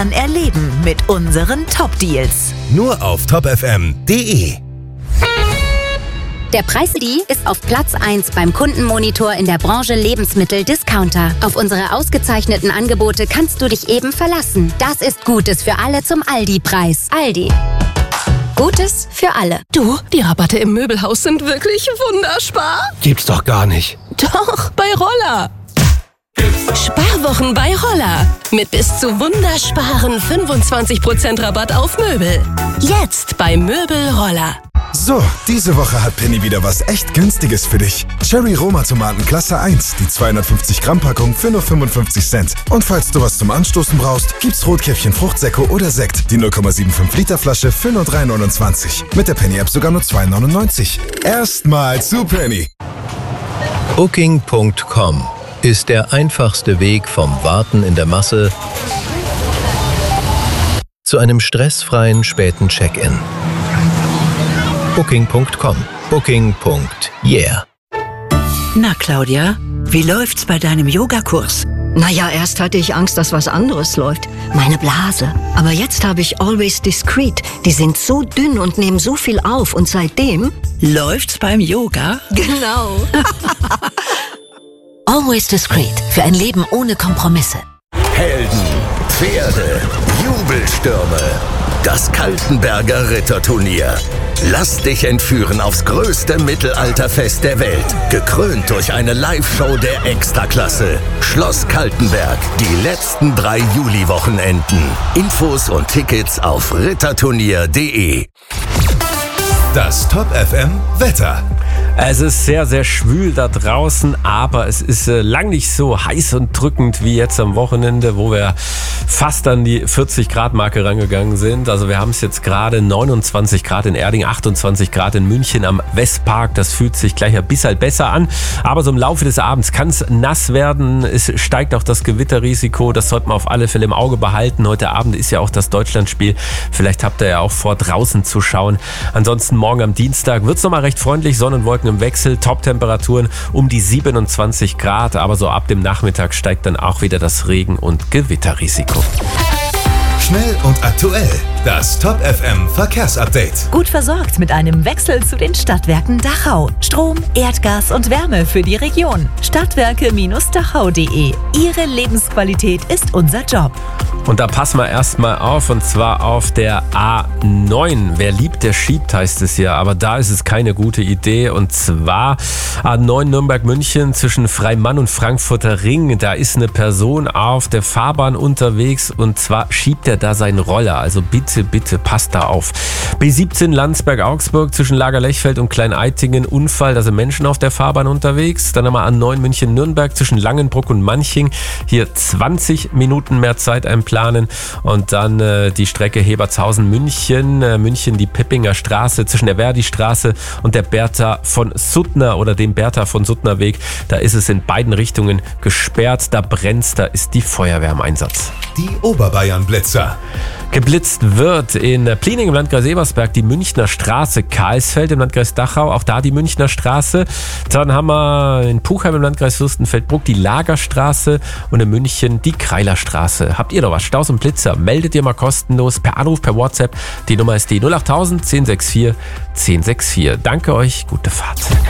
Feiern erleben mit unseren Top-Deals. Nur auf topfm.de. Der Preis.de ist auf Platz 1 beim Kundenmonitor in der Branche Lebensmittel-Discounter. Auf unsere ausgezeichneten Angebote kannst du dich eben verlassen. Das ist Gutes für alle zum Aldi-Preis. Aldi. Gutes für alle. Du, die Rabatte im Möbelhaus sind wirklich wunderbar. Gibt's doch gar nicht. Doch, bei Roller. Sparwochen bei Roller. Mit bis zu wundersparen 25% Rabatt auf Möbel. Jetzt bei Möbel Roller. So, diese Woche hat Penny wieder was echt Günstiges für dich. Cherry Roma Tomaten Klasse 1, die 250 Gramm Packung für nur 55 Cent. Und falls du was zum Anstoßen brauchst, gibt's Rotkäppchen Fruchtsäcke oder Sekt, die 0,75 Liter Flasche für nur 3,29. Mit der Penny App sogar nur 2,99. Erstmal zu Penny. Booking.com ist der einfachste Weg vom Warten in der Masse zu einem stressfreien späten Check-in. Booking.com. Booking.yeah. Na, Claudia, wie läuft's bei deinem Yogakurs? Naja, erst hatte ich Angst, dass was anderes läuft. Meine Blase. Aber jetzt habe ich Always Discreet. Die sind so dünn und nehmen so viel auf. Und seitdem läuft's beim Yoga. Genau. Always Discreet. Für ein Leben ohne Kompromisse. Helden, Pferde, Jubelstürme. Das Kaltenberger Ritterturnier. Lass dich entführen aufs größte Mittelalterfest der Welt. Gekrönt durch eine Live-Show der Extraklasse. Schloss Kaltenberg. Die letzten 3 Juli-Wochenenden. Infos und Tickets auf ritterturnier.de. Das Top-FM-Wetter. Es ist sehr, sehr schwül da draußen, aber es ist lang nicht so heiß und drückend wie jetzt am Wochenende, wo wir fast an die 40-Grad-Marke rangegangen sind. Also wir haben es jetzt gerade 29 Grad in Erding, 28 Grad in München am Westpark. Das fühlt sich gleich ein bisschen besser an. Aber so im Laufe des Abends kann es nass werden. Es steigt auch das Gewitterrisiko. Das sollte man auf alle Fälle im Auge behalten. Heute Abend ist ja auch das Deutschlandspiel. Vielleicht habt ihr ja auch vor, draußen zu schauen. Ansonsten morgen am Dienstag wird es nochmal recht freundlich. Sonnenwolken im Wechsel, Top-Temperaturen um die 27 Grad, aber so ab dem Nachmittag steigt dann auch wieder das Regen- und Gewitterrisiko. Schnell und aktuell. Das Top-FM Verkehrsupdate. Gut versorgt mit einem Wechsel zu den Stadtwerken Dachau. Strom, Erdgas und Wärme für die Region. Stadtwerke-dachau.de. Ihre Lebensqualität ist unser Job. Und da passen wir erstmal auf, und zwar auf der A9. Wer liebt, der schiebt, heißt es ja. Aber da ist es keine gute Idee. Und zwar A9 Nürnberg-München zwischen Freimann und Frankfurter Ring. Da ist eine Person auf der Fahrbahn unterwegs, und zwar schiebt er da seinen Roller. Also bitte, bitte passt da auf. B17 Landsberg-Augsburg zwischen Lagerlechfeld und Klein-Eitingen. Unfall, da sind Menschen auf der Fahrbahn unterwegs. Dann haben wir A9 München-Nürnberg zwischen Langenbruck und Manching. Hier 20 Minuten mehr Zeit einplanen. Und dann die Strecke Hebertshausen-München. München die Pippinger Straße zwischen der Verdi-Straße und der Bertha von Suttner oder dem Bertha von Suttner Weg. Da ist es in beiden Richtungen gesperrt. Da brennt's, da ist die Feuerwehr im Einsatz. Die Oberbayern-Blitzer. Geblitzt wird in Pliening im Landkreis Ebersberg die Münchner Straße, Karlsfeld im Landkreis Dachau, auch da die Münchner Straße. Dann haben wir in Puchheim im Landkreis Fürstenfeldbruck die Lagerstraße und in München die Kreilerstraße. Habt ihr noch was? Staus und Blitzer? Meldet ihr mal kostenlos per Anruf, per WhatsApp. Die Nummer ist die 08000 1064 1064. Danke euch, gute Fahrt.